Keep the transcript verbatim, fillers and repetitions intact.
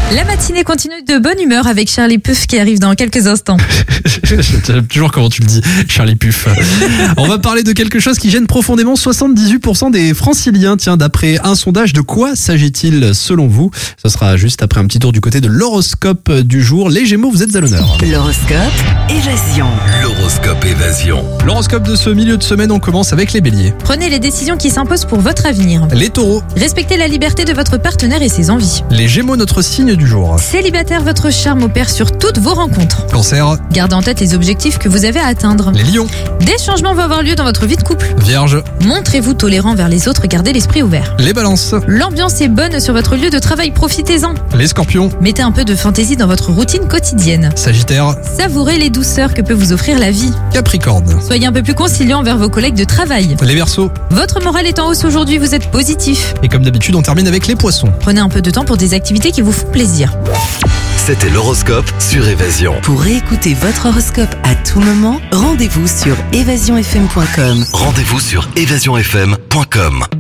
La matinée continue de bonne humeur avec Charlie Puth qui arrive dans quelques instants. J'aime toujours comment tu le dis, Charlie Puth. On va parler de quelque chose qui gêne profondément soixante-dix-huit pour cent des franciliens. Tiens, d'après un sondage, de quoi s'agit-il selon vous? Ce sera juste après un petit tour du côté de l'horoscope du jour. Les Gémeaux, vous êtes à l'honneur. L'horoscope Évasion. L'horoscope Évasion. L'horoscope de ce milieu de semaine, on commence avec les Béliers. Prenez les décisions qui s'imposent pour votre avenir. Les Taureaux. Respectez la liberté de votre partenaire et ses envies. Les Gémeaux, notre signe du jour. Célibataire, votre charme opère sur toutes vos rencontres. Cancer. Gardez en tête les objectifs que vous avez à atteindre. Les Lions. Des changements vont avoir lieu dans votre vie de couple. Vierge. Montrez-vous tolérant vers les autres, gardez l'esprit ouvert. Les Balances. L'ambiance est bonne sur votre lieu de travail, profitez-en. Les Scorpions. Mettez un peu de fantaisie dans votre routine quotidienne. Sagittaire. Savourez les douceurs que peut vous offrir la vie. Capricorne. Soyez un peu plus conciliant envers vos collègues de travail. Les Verseaux. Votre morale est en hausse aujourd'hui, vous êtes positif. Et comme d'habitude, on termine avec les Poissons. Prenez un peu de temps pour des activités qui vous font plaisir. C'était l'horoscope sur Évasion. Pour réécouter votre horoscope à tout moment, rendez-vous sur évasion f m point com. Rendez-vous sur évasion f m point com.